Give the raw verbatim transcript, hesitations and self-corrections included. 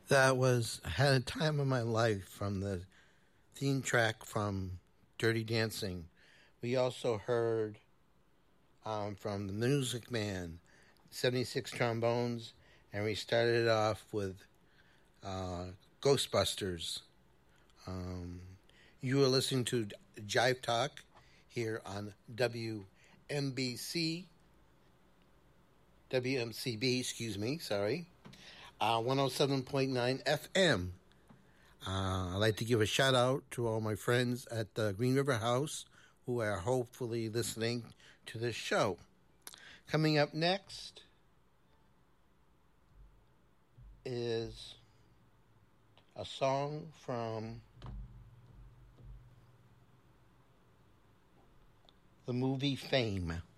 That was Had a Time of My Life from the theme track from Dirty Dancing. We also heard um, from the Music Man, seventy-six Trombones, and we started off with uh, Ghostbusters. Um, you are listening to Jive Talk here on W M B C, W M C B, excuse me, sorry, uh, one oh seven point nine F M. Uh, I'd like to give a shout out to all my friends at the Green River House who are hopefully listening to this show. Coming up next is a song from the movie Fame.